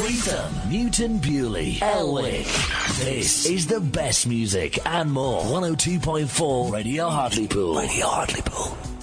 Streatham, Newton Bewley, Elwick. This is the best music and more. 102.4 Radio Hartlepool. Radio Hartlepool.